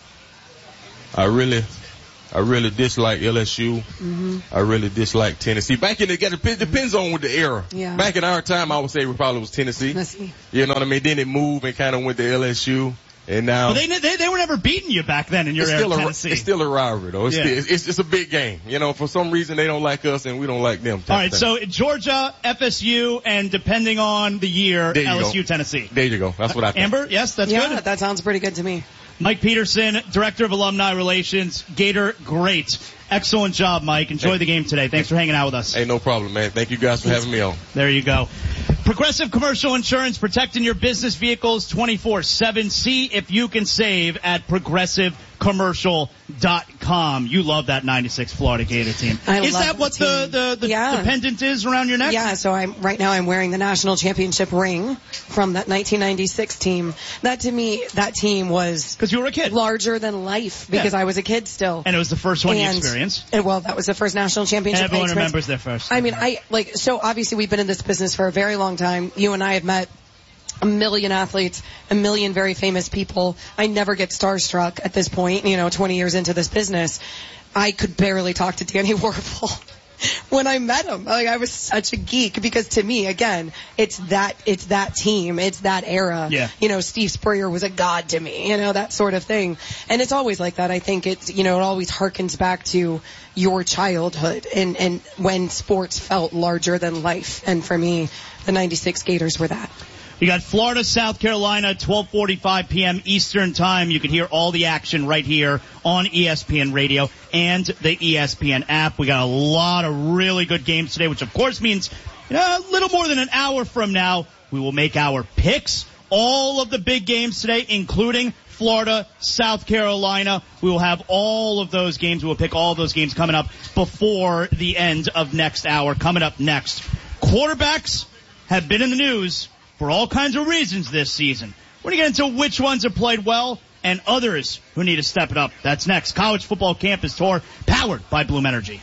I really, I really dislike L S U. Mm-hmm. I really dislike Tennessee. Back in the, it depends on with the era. Yeah. Back in our time, I would say it probably was Tennessee. Tennessee. You know what I mean? Then it moved and kind of went to L S U. And now. But they, they, they were never beating you back then in your it's era still of a, Tennessee. It's still a rivalry though. It's, Yeah. still, it's, it's a big game. You know, for some reason they don't like us and we don't like them. All right, so Georgia, F S U, and depending on the year, There you L S U, go. Tennessee. There you go. That's what I think. Amber, yes, that's yeah, good. that sounds pretty good to me. Mike Peterson, Director of Alumni Relations, Gator, great. Excellent job, Mike. Enjoy Hey. the game today. Thanks for hanging out with us. Hey, no problem, man. Thank you guys for having me on. There you go. Progressive Commercial Insurance, protecting your business vehicles twenty-four seven. See if you can save at progressive commercial dot com. You love that ninety-six Florida Gator team. I is love that that what team. the, the, the, Yeah. the pendant is around your neck? Yeah, so I'm right now I'm wearing the national championship ring from that nineteen ninety-six team. That to me, that team was because you were a kid, larger than life because Yeah. I was a kid still. And it was the first one you And- experienced. and, well, that was the first national championship. I Everyone experienced. remembers their first. I mean, I like so obviously we've been in this business for a very long time. You and I have met a million athletes, a million very famous people. I never get starstruck at this point, you know, twenty years into this business. I could barely talk to Danny Werfel when I met him. Like, I was such a geek because to me, again, it's that, it's that team, it's that era. Yeah. You know, Steve Spurrier was a god to me, you know, that sort of thing. And it's always like that. I think it's, you know, it always harkens back to your childhood and, and when sports felt larger than life. And for me, the ninety-six Gators were that. You got Florida, South Carolina, twelve forty-five p.m. Eastern Time. You can hear all the action right here on E S P N Radio and the E S P N app. We got a lot of really good games today, which of course means you know, a little more than an hour from now, we will make our picks. All of the big games today, including Florida, South Carolina. We will have all of those games. We will pick all of those games coming up before the end of next hour. Coming up next, quarterbacks have been in the news for all kinds of reasons this season. We're going to get into which ones have played well and others who need to step it up. That's next. College Football Campus Tour, powered by Bloom Energy.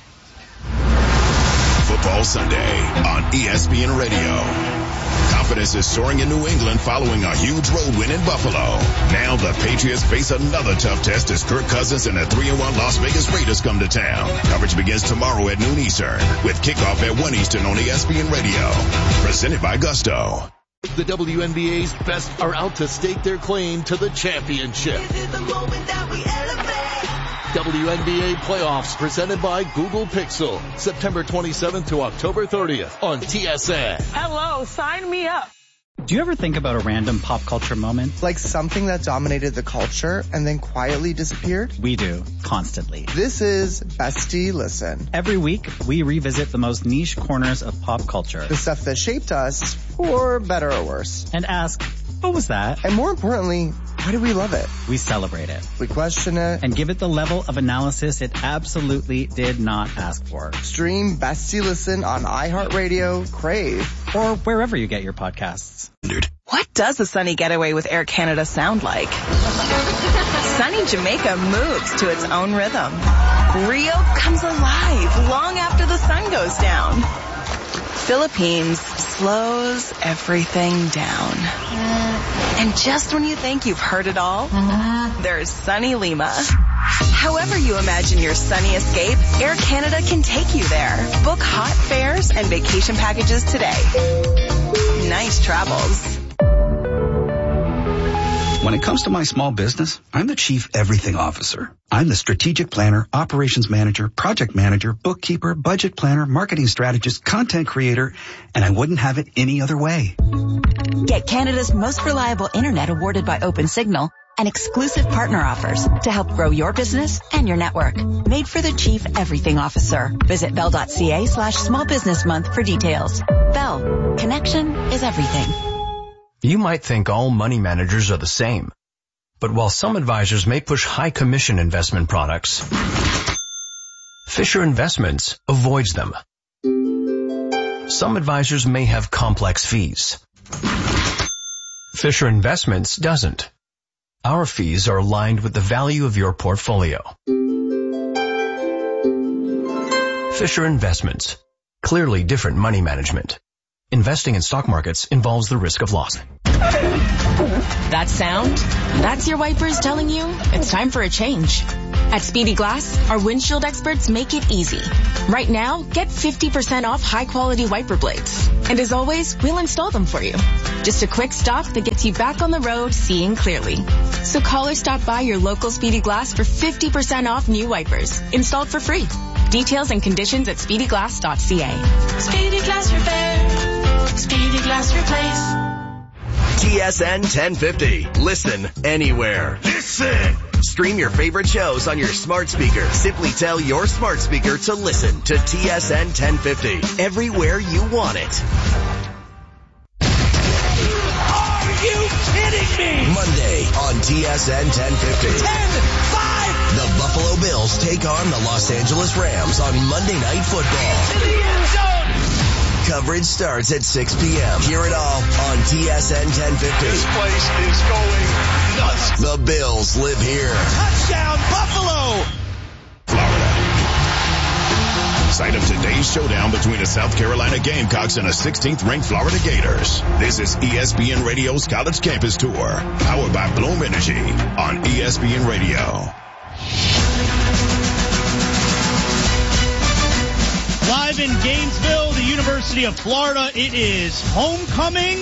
Football Sunday on E S P N Radio. Confidence is soaring in New England following a huge road win in Buffalo. Now the Patriots face another tough test as Kirk Cousins and the three and one Las Vegas Raiders come to town. Coverage begins tomorrow at noon Eastern with kickoff at one Eastern on E S P N Radio. Presented by Gusto. The W N B A's best are out to stake their claim to the championship. W N B A playoffs presented by Google Pixel. September twenty-seventh to October thirtieth on T S N. Hello, sign me up. Do you ever think about a random pop culture moment? Like something that dominated the culture and then quietly disappeared? We do, constantly. This is Bestie Listen. Every week, we revisit the most niche corners of pop culture. The stuff that shaped us, for better or worse. And ask, what was that? And more importantly, why do we love it? We celebrate it. We question it. And give it the level of analysis it absolutely did not ask for. Stream Bestie Listen on iHeartRadio, Crave, or wherever you get your podcasts. What does a sunny getaway with Air Canada sound like? Sunny Jamaica moves to its own rhythm. Rio comes alive long after the sun goes down. Philippines slows everything down. And just when you think you've heard it all, there's sunny Lima. However you imagine your sunny escape, Air Canada can take you there. Book hot fares and vacation packages today. Nice travels. When it comes to my small business, I'm the Chief Everything Officer. I'm the strategic planner, operations manager, project manager, bookkeeper, budget planner, marketing strategist, content creator, and I wouldn't have it any other way. Get Canada's most reliable internet awarded by OpenSignal and exclusive partner offers to help grow your business and your network. Made for the Chief Everything Officer. Visit bell.ca slash small business month for details. Bell. Connection is everything. You might think all money managers are the same, but while some advisors may push high commission investment products, Fisher Investments avoids them. Some advisors may have complex fees, Fisher Investments doesn't. Our fees are aligned with the value of your portfolio. Fisher Investments. Clearly different money management. Investing in stock markets involves the risk of loss. That sound? That's your wipers telling you it's time for a change. At Speedy Glass, our windshield experts make it easy. Right now, get fifty percent off high-quality wiper blades. And as always, we'll install them for you. Just a quick stop that gets you back on the road seeing clearly. So call or stop by your local Speedy Glass for fifty percent off new wipers, installed for free. Details and conditions at speedy glass dot c a. Speedy Glass Repair. Speedy Glass Replace. T S N ten fifty. Listen anywhere. Listen. Stream your favorite shows on your smart speaker. Simply tell your smart speaker to listen to T S N ten fifty everywhere you want it. Are you kidding me? Monday on T S N ten fifty. ten five. The Buffalo Bills take on the Los Angeles Rams on Monday Night Football. To the end zone. Coverage starts at six p.m. Hear it all on T S N ten fifty. This place is going nuts. The Bills live here. Touchdown, Buffalo! Florida. Site of today's showdown between the South Carolina Gamecocks and the sixteenth ranked Florida Gators. This is E S P N Radio's College Campus Tour, powered by Bloom Energy on E S P N Radio. Live in Gainesville, the University of Florida, it is homecoming.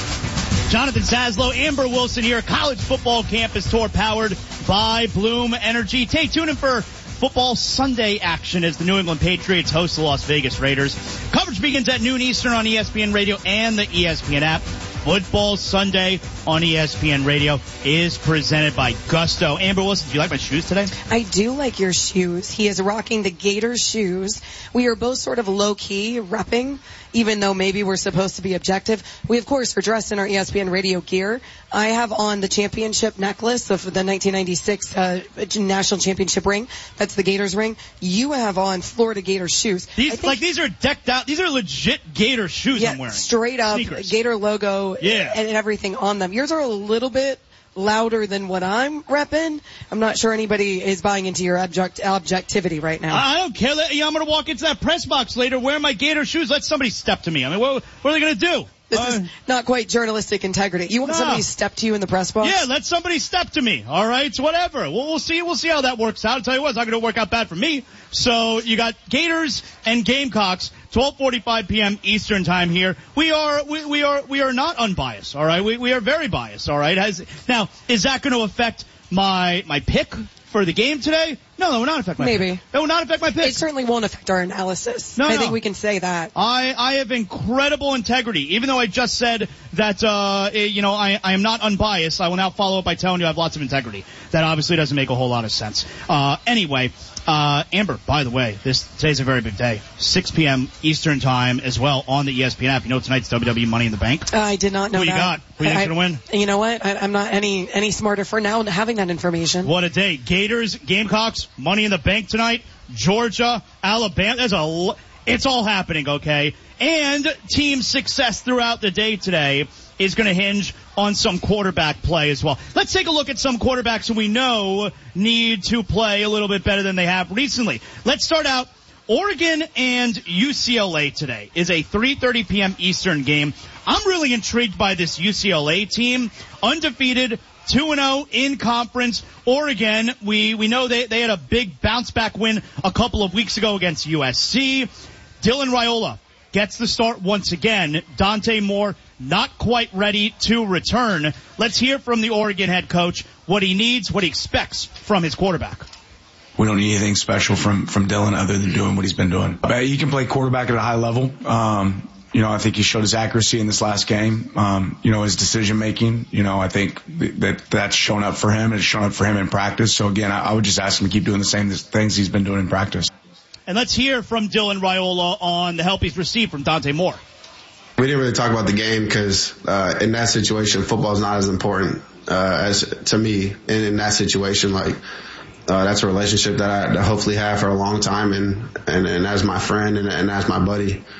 Jonathan Saslow, Amber Wilson here, College Football Campus Tour powered by Bloom Energy. Stay tuned in for Football Sunday action as the New England Patriots host the Las Vegas Raiders. Coverage begins at noon Eastern on E S P N Radio and the E S P N app. Football Sunday on E S P N Radio is presented by Gusto. Amber Wilson, do you like my shoes today? I do like your shoes. He is rocking the Gator shoes. We are both sort of low-key repping, even though maybe we're supposed to be objective. We, of course, are dressed in our E S P N Radio gear. I have on the championship necklace of the nineteen ninety-six uh, national championship ring. That's the Gators ring. You have on Florida Gator shoes. These, think, like, these are decked out. These are legit Gator shoes yeah, I'm wearing. Straight up Sneakers. Gator logo yeah. and everything on them. Yours are a little bit louder than what I'm repping. I'm not sure anybody is buying into your object, objectivity right now. I don't care. I'm going to walk into that press box later wearing my Gator shoes. Let somebody step to me. I mean, what, what are they going to do? This uh, is not quite journalistic integrity. You want no. somebody to step to you in the press box? Yeah, let somebody step to me. All right, it's whatever. We'll, we'll see. We'll see how that works out. I'll tell you what, it's not going to work out bad for me. So you got Gators and Gamecocks, twelve forty-five p.m. Eastern time here. We are we, we are we are not unbiased. All right, we we are very biased. All right. Has now is that going to affect my my pick for the game today? No, that will not affect my Maybe. pick. That will not affect my pick. It certainly won't affect our analysis. No, I no. think we can say that. I, I have incredible integrity. Even though I just said that, uh, you know, I, I am not unbiased, I will now follow up by telling you I have lots of integrity. That obviously doesn't make a whole lot of sense. Uh, anyway, uh, Amber, by the way, this, today's a very big day. six p.m. Eastern time as well on the E S P N app. You know tonight's W W E Money in the Bank? Uh, I did not know Who that. you got? Who you think going to win? You know what? I, I'm not any, any smarter for now having that information. What a day. Gators, Gamecocks, Money in the Bank tonight. Georgia, Alabama. There's a, it's all happening, okay? And team success throughout the day today is going to hinge on some quarterback play as well. Let's take a look at some quarterbacks who we know need to play a little bit better than they have recently. Let's start out. Oregon and U C L A today is a three thirty p.m. Eastern game. I'm really intrigued by this U C L A team. Undefeated, two and oh in conference. Oregon, we, we know they, they had a big bounce back win a couple of weeks ago against U S C. Dylan Raiola gets the start once again. Dante Moore not quite ready to return. Let's hear from the Oregon head coach what he needs, what he expects from his quarterback. We don't need anything special from, from Dylan other than doing what he's been doing. But he can play quarterback at a high level. Um, you know, I think he showed his accuracy in this last game. Um, you know, his decision making, you know, I think that that's shown up for him. It's shown up for him in practice. So again, I, I would just ask him to keep doing the same things he's been doing in practice. And let's hear from Dylan Raiola on the help he's received from Dante Moore. We didn't really talk about the game because uh, in that situation, football is not as important uh, as to me. And in that situation, like, Uh, that's a relationship that I that hopefully have for a long time, and, and, and as my friend and, and as my buddy.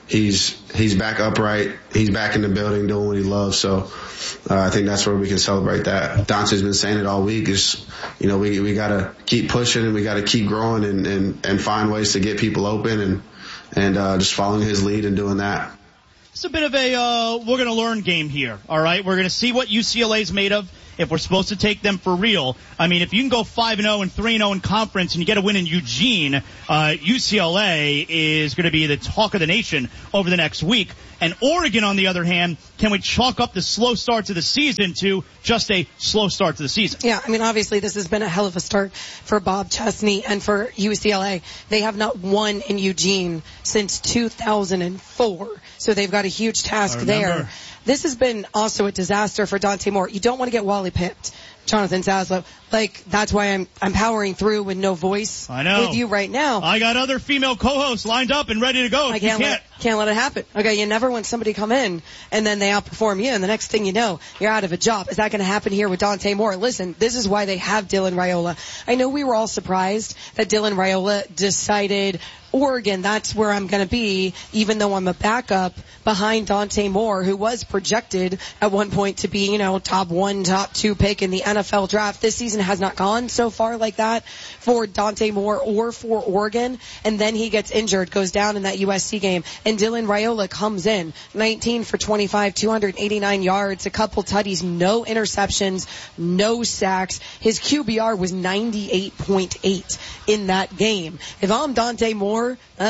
he's he's back upright. He's back in the building doing what he loves. So uh, I think that's where we can celebrate that. Dante's been saying it all week. Is you know we we got to keep pushing and we got to keep growing and, and and find ways to get people open and and uh, just following his lead and doing that. It's a bit of a uh, we're going to learn game here. All right, we're going to see what U C L A is made of. If we're supposed to take them for real, I mean, if you can go five and oh and three and oh in conference and you get a win in Eugene, uh, U C L A is going to be the talk of the nation over the next week. And Oregon, on the other hand, can we chalk up the slow start to the season to just a slow start to the season? Yeah, I mean, obviously this has been a hell of a start for Bob Chesney and for U C L A. They have not won in Eugene since two thousand four, so they've got a huge task there. This has been also a disaster for Dante Moore. You don't want to get Wally pipped, Jonathan Zaslow. Like, that's why I'm I'm powering through with no voice I know. with you right now. I got other female co-hosts lined up and ready to go. I can't, you let, can't. can't let it happen. Okay, you never want somebody to come in and then they outperform you, and the next thing you know, you're out of a job. Is that going to happen here with Dante Moore? Listen, this is why they have Dylan Raiola. I know we were all surprised that Dylan Raiola decided Oregon, that's where I'm going to be, even though I'm a backup behind Dante Moore, who was projected at one point to be, you know, top one, top two pick in the N F L draft. This season has not gone so far like that for Dante Moore or for Oregon. And then he gets injured, goes down in that U S C game. And Dylan Raiola comes in, nineteen for twenty-five, two hundred eighty-nine yards, a couple tutties, no interceptions, no sacks. His Q B R was ninety-eight point eight in that game. If I'm Dante Moore,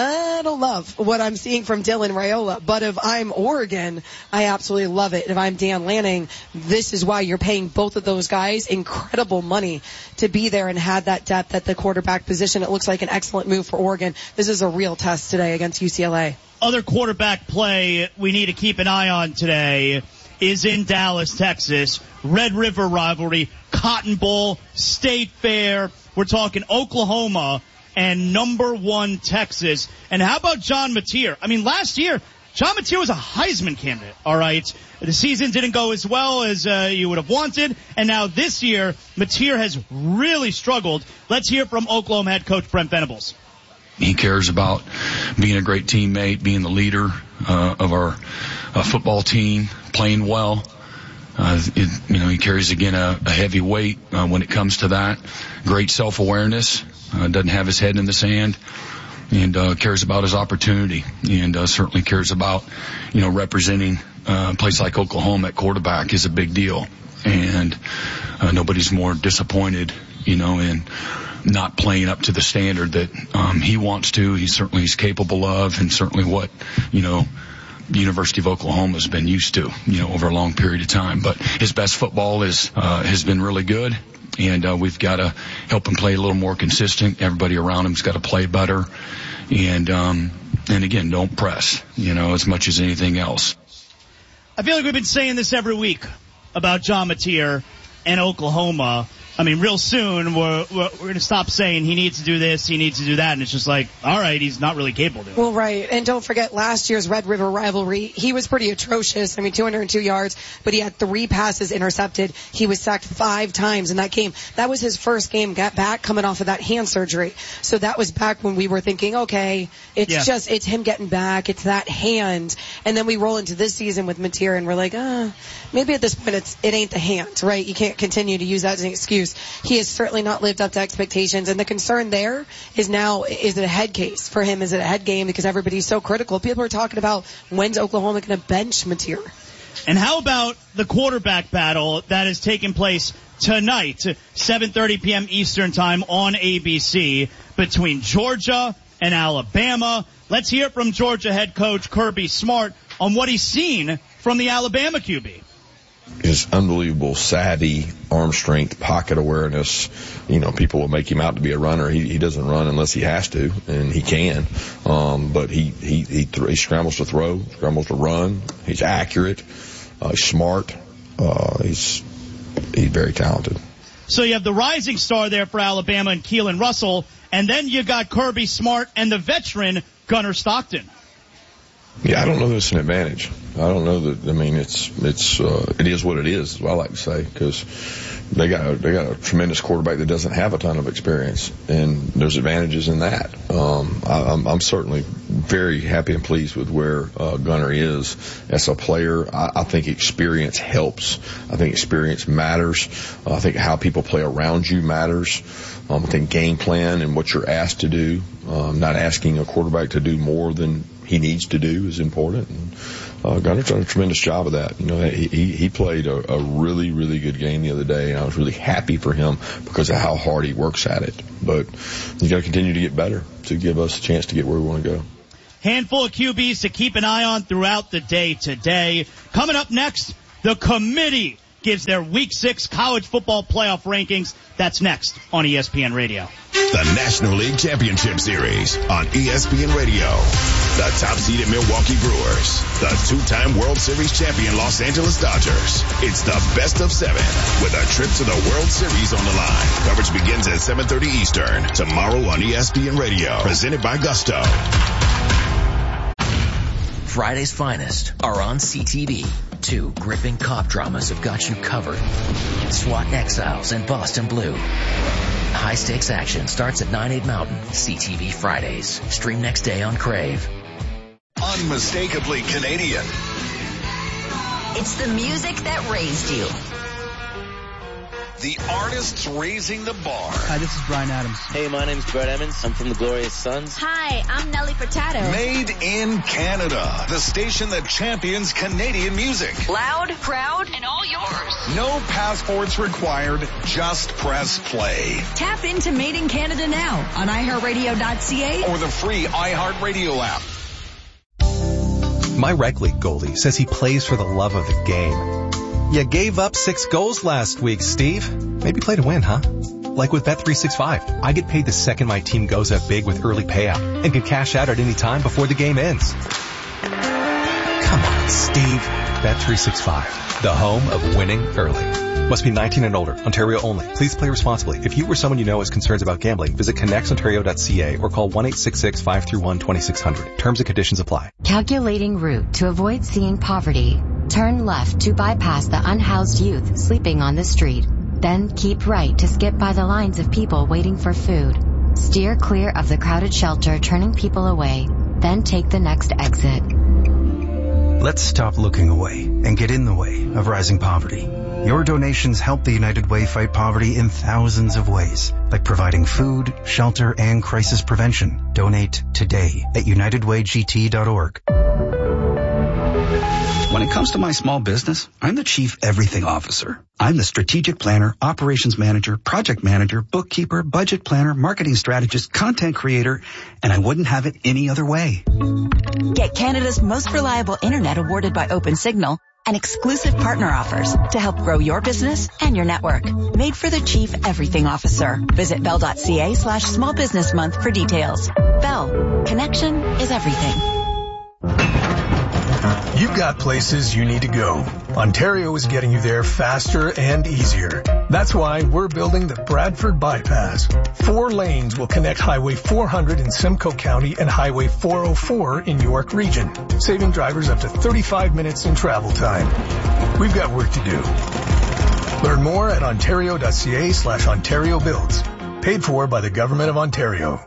I don't love what I'm seeing from Dylan Raiola. But if I'm Oregon, I absolutely love it. If I'm Dan Lanning, this is why you're paying both of those guys incredible money to be there and have that depth at the quarterback position. It looks like an excellent move for Oregon. This is a real test today against U C L A. Other quarterback play we need to keep an eye on today is in Dallas, Texas. Red River rivalry, Cotton Bowl, State Fair. We're talking Oklahoma and number one Texas. And how about John Mateer? I mean, last year, John Mateer was a Heisman candidate, all right? The season didn't go as well as uh, you would have wanted, and now this year, Mateer has really struggled. Let's hear from Oklahoma head coach Brent Venables. He cares about being a great teammate, being the leader uh, of our uh, football team, playing well. Uh, it, you know, he carries, again, a, a heavy weight uh, when it comes to that. Great self-awareness. Uh, doesn't have his head in the sand, and uh, cares about his opportunity, and uh, certainly cares about, you know, representing uh, a place like Oklahoma at quarterback is a big deal, and uh, nobody's more disappointed, you know, in not playing up to the standard that um, he wants to. He certainly is capable of, and certainly what, you know, the University of Oklahoma has been used to, you know, over a long period of time. But his best football is uh, has been really good. And uh, we've got to help him play a little more consistent. Everybody around him's got to play better. And, um, and again, don't press, you know, as much as anything else. I feel like we've been saying this every week about John Mateer and Oklahoma. I mean, real soon we're, we're, we're going to stop saying he needs to do this, he needs to do that, and it's just like, all right, he's not really capable of doing it. Well, right. And don't forget last year's Red River rivalry. He was pretty atrocious. I mean, two hundred two yards, but he had three passes intercepted. He was sacked five times in that game. That was his first game got back coming off of that hand surgery. So that was back when we were thinking, okay, it's yeah. just, it's him getting back. It's that hand. And then we roll into this season with Mateer and we're like, ah, maybe at this point it's, it ain't the hand, right? You can't continue to use that as an excuse. He has certainly not lived up to expectations, and the concern there is now, is it a head case for him? Is it a head game? Because everybody's so critical. People are talking about when's Oklahoma going to bench Mateer. And how about the quarterback battle that is taking place tonight, seven thirty p.m. Eastern time on A B C, between Georgia and Alabama? Let's hear from Georgia head coach Kirby Smart on what he's seen from the Alabama Q B. His unbelievable savvy, arm strength, pocket awareness. You know, people will make him out to be a runner. He, he doesn't run unless he has to, and he can. Um, but he he he, th- he scrambles to throw, scrambles to run. He's accurate. Uh, he's smart. Uh, he's he's very talented. So you have the rising star there for Alabama and Keelan Russell, and then you got Kirby Smart and the veteran Gunnar Stockton. Yeah, I don't know that it's an advantage. I don't know that, I mean, it's, it's, uh, it is what it is, is what I like to say, because, they got they got a tremendous quarterback that doesn't have a ton of experience, and there's advantages in that. Um, I, I'm, I'm certainly very happy and pleased with where uh, Gunner is as a player. I, I think experience helps. I think experience matters. Uh, I think how people play around you matters. Um, I think game plan and what you're asked to do, um, not asking a quarterback to do more than he needs to do is important. And, uh, Gunner's done a tremendous job of that. You know, he, he played a, a really, really good game the other day, and I was really happy for him because of how hard he works at it. But you got to continue to get better to give us a chance to get where we want to go. Handful of Q Bs to keep an eye on throughout the day today. Coming up next, the committee gives their Week six college football playoff rankings. That's next on E S P N Radio. The National League Championship Series on E S P N Radio. The top-seeded Milwaukee Brewers. The two-time World Series champion Los Angeles Dodgers. It's the best of seven with a trip to the World Series on the line. Coverage begins at seven thirty Eastern tomorrow on E S P N Radio. Presented by Gusto. Friday's finest are on C T V. Two gripping cop dramas have got you covered. SWAT Exiles and Boston Blue. High-stakes action starts at nine, eight Mountain. C T V Fridays. Stream next day on Crave. Unmistakably Canadian. It's the music that raised you. The artists raising the bar. Hi, this is Bryan Adams. Hey, my name's Brett Emmons. I'm from the Glorious Sons. Hi, I'm Nelly Furtado. Made in Canada. The station that champions Canadian music. Loud, proud, and all yours. No passports required. Just press play. Tap into Made in Canada now on i heart radio dot c a or the free iHeartRadio app. My rec league goalie says he plays for the love of the game. You gave up six goals last week, Steve. Maybe play to win, huh? Like with Bet three sixty-five, I get paid the second my team goes up big with early payout and can cash out at any time before the game ends. Come on, Steve. Bet three sixty-five, the home of winning early. Must be nineteen and older. Ontario only. Please play responsibly. If you or someone you know has concerns about gambling, visit connects ontario dot c a or call one eight six six, five three one, two six zero zero. Terms and conditions apply. Calculating route to avoid seeing poverty. Turn left to bypass the unhoused youth sleeping on the street. Then keep right to skip by the lines of people waiting for food. Steer clear of the crowded shelter turning people away. Then take the next exit. Let's stop looking away and get in the way of rising poverty. Your donations help the United Way fight poverty in thousands of ways, like providing food, shelter, and crisis prevention. Donate today at united way g t dot org. When it comes to my small business, I'm the chief everything officer. I'm the strategic planner, operations manager, project manager, bookkeeper, budget planner, marketing strategist, content creator, and I wouldn't have it any other way. Get Canada's most reliable internet awarded by OpenSignal and exclusive partner offers to help grow your business and your network. Made for the chief everything officer. Visit bell dot c a slash small business month for details. Bell. Connection is everything. You've got places you need to go. Ontario is getting you there faster and easier. That's why we're building the Bradford Bypass. Four lanes will connect Highway four hundred in Simcoe County and Highway four oh four in York Region, saving drivers up to thirty-five minutes in travel time. We've got work to do. Learn more at ontario dot c a slash Ontario Builds. Paid for by the Government of Ontario.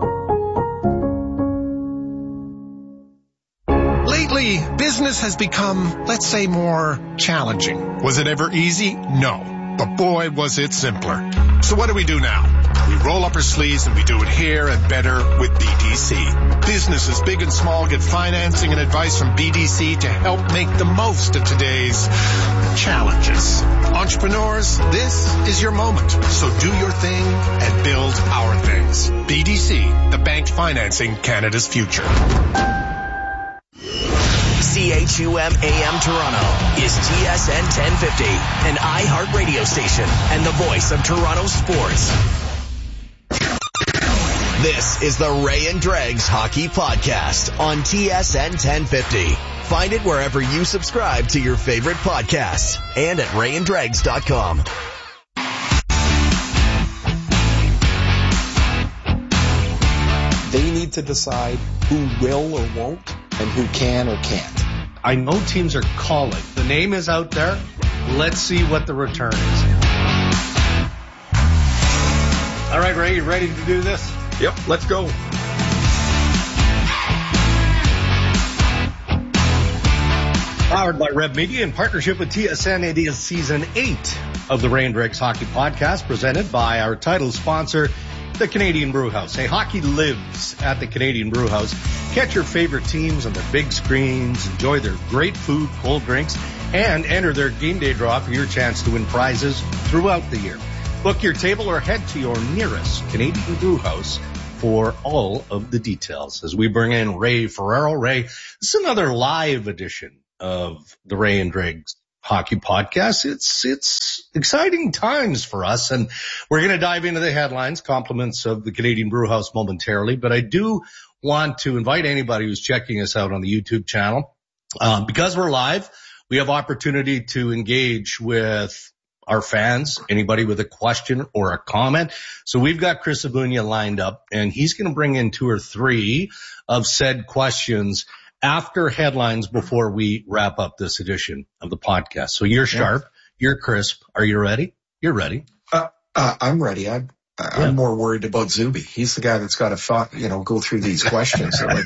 Lately, business has become, let's say, more challenging. Was it ever easy? No. But boy, was it simpler. So what do we do now? We roll up our sleeves and we do it here and better with B D C. Businesses big and small get financing and advice from B D C to help make the most of today's challenges. Entrepreneurs, this is your moment. So do your thing and build our things. B D C, the bank financing Canada's future. C H U M A M Toronto is T S N ten fifty, an iHeart radio station and the voice of Toronto sports. This is the Ray and Dregs Hockey Podcast on T S N ten fifty. Find it wherever you subscribe to your favorite podcasts and at ray and dregs dot com. They need to decide who will or won't and who can or can't. I know teams are calling. The name is out there. Let's see what the return is. All right, Ray, you ready to do this? Yep, let's go. Powered by Rev Media in partnership with T S N, it is season eight of the Ray and Dregs Hockey Podcast, presented by our title sponsor, the Canadian Brewhouse. Hey, hockey lives at the Canadian Brewhouse. Catch your favorite teams on their big screens, enjoy their great food, cold drinks, and enter their game day draw for your chance to win prizes throughout the year. Book your table or head to your nearest Canadian Brewhouse for all of the details. As we bring in Ray Ferraro. Ray, this is another live edition of the Ray and Dregs Hockey Podcast. It's, it's exciting times for us, and we're going to dive into the headlines, compliments of the Canadian Brewhouse momentarily, but I do want to invite anybody who's checking us out on the YouTube channel. Um, because we're live, we have opportunity to engage with our fans, anybody with a question or a comment. So we've got Chris Abunia lined up, and he's going to bring in two or three of said questions after headlines before we wrap up this edition of the podcast. So you're sharp, yeah. You're crisp. Are you ready? You're ready. Uh, uh, I'm ready. I'm, I'm yeah. more worried about Zuby. He's the guy that's got to, you know, go through these questions. So like,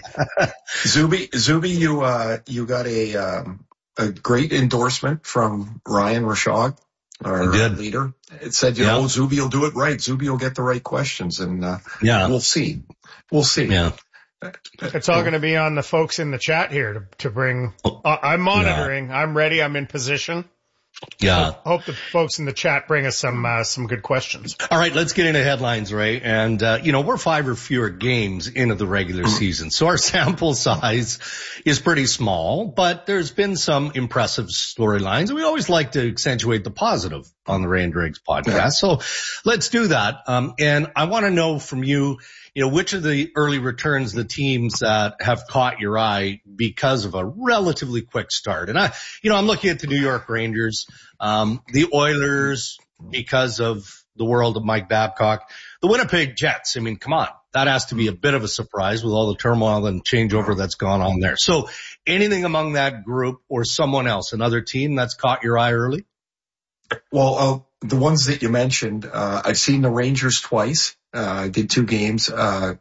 Zuby, Zuby, you, uh, you got a, um, a great endorsement from Ryan Rishaug, our leader. It said, you yeah. know, Zuby will do it right. Zuby will get the right questions, and uh, yeah. we'll see. We'll see. Yeah. It's all going to be on the folks in the chat here to, to bring. Uh, I'm monitoring. Yeah. I'm ready. I'm in position. Yeah. Hope, hope the folks in the chat bring us some uh, some good questions. All right, let's get into headlines, Ray. And uh, you know, we're five or fewer games into the regular season, so our sample size is pretty small. But there's been some impressive storylines, and we always like to accentuate the positive on the Ray and Dregs podcast. Yeah. So let's do that. Um, and I want to know from you. You know, which of the early returns, the teams that have caught your eye because of a relatively quick start? And I, you know, I'm looking at the New York Rangers, um, the Oilers because of the world of Mike Babcock, the Winnipeg Jets. I mean, come on. That has to be a bit of a surprise with all the turmoil and changeover that's gone on there. So anything among that group or someone else, another team that's caught your eye early? Well, uh, the ones that you mentioned, uh, I've seen the Rangers twice. Uh, I did two games. Uh,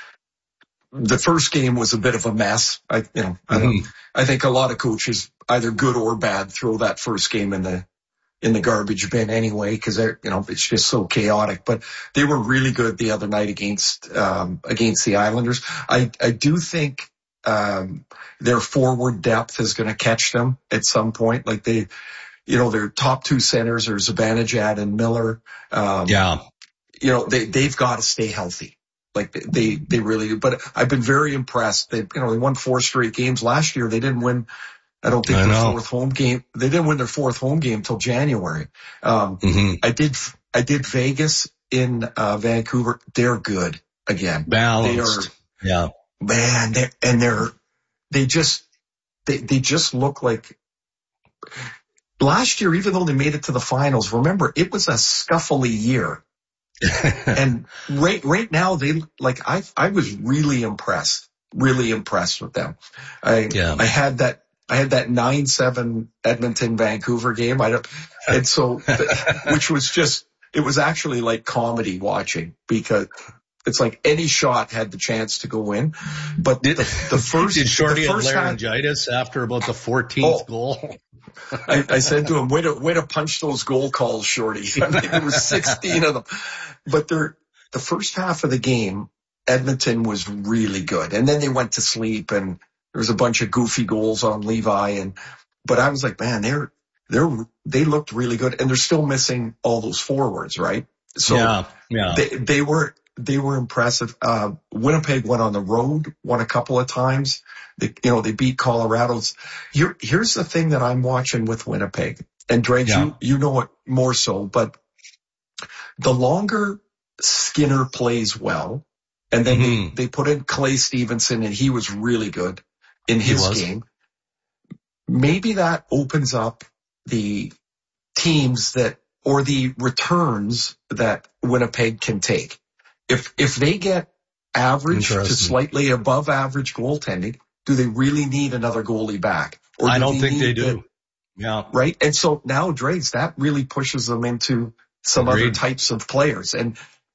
the first game was a bit of a mess. I, you know, I don't, mm-hmm. I think a lot of coaches, either good or bad, throw that first game in the, in the garbage bin anyway, cause they're, you know, it's just so chaotic, but they were really good the other night against, um, against the Islanders. I, I do think, um, their forward depth is going to catch them at some point. Like they, you know, their top two centers are Zibanejad and Miller. Um, yeah. You know, they, they've got to stay healthy. Like they, they really do. But I've been very impressed. They, you know, they won four straight games last year. They didn't win, I don't think, I their know. fourth home game. They didn't win their fourth home game till January. Um, mm-hmm. I did, I did Vegas in, uh, Vancouver. They're good again. Balanced. They are, yeah. Man, they and they're, they just, they, they just look like, last year, even though they made it to the finals, remember, it was a scuffly year. And right, right now they like, I, I was really impressed, really impressed with them. I, yeah. I had that, I had that nine seven Edmonton Vancouver game. I don't, and so, which was just, it was actually like comedy watching because it's like any shot had the chance to go in. But the, the first, did Shorty the first have laryngitis time, after about the fourteenth oh, goal? I, I said to him, way to, way to punch those goal calls, Shorty. I mean, there was sixteen of them. But they're, the first half of the game, Edmonton was really good. And then they went to sleep and there was a bunch of goofy goals on Levi. And, but I was like, man, they're, they're, they looked really good. And they're still missing all those forwards, right? So yeah, yeah. They, they were, they were impressive. Uh, Winnipeg went on the road, won a couple of times. They, you know, they beat Colorado's. Here, here's the thing that I'm watching with Winnipeg. And Dregs, yeah. you, you know it more so, but the longer Skinner plays well, and then mm-hmm. they, they put in Clay Stevenson and he was really good in his game. Maybe that opens up the teams that, or the returns that Winnipeg can take. If, if they get average to slightly above average goaltending, do they really need another goalie back? Or do I don't they think they do. The, yeah. Right. And so now Dregs, that really pushes them into some Agreed. Other types of players. And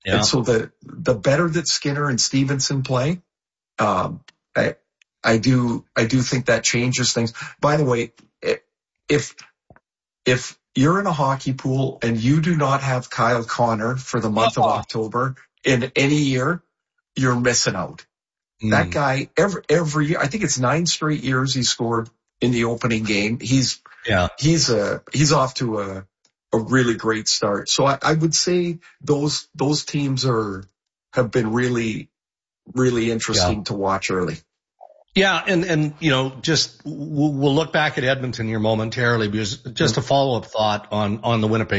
Yeah. And so the, the better that Skinner and Stevenson play, um, I, I do, I do think that changes things. By the way, if, if you're in a hockey pool and you do not have Kyle Connor for the month of October in any year, you're missing out. Mm. That guy, every, every year, I think it's nine straight years he scored in the opening game. He's, yeah, he's a, he's off to a, a really great start. So I, I would say those, those teams are, have been really, really interesting yeah. to watch early. Yeah, and, and, you know, just, we'll, we'll look back at Edmonton here momentarily, because just a follow-up thought on, on the Winnipeg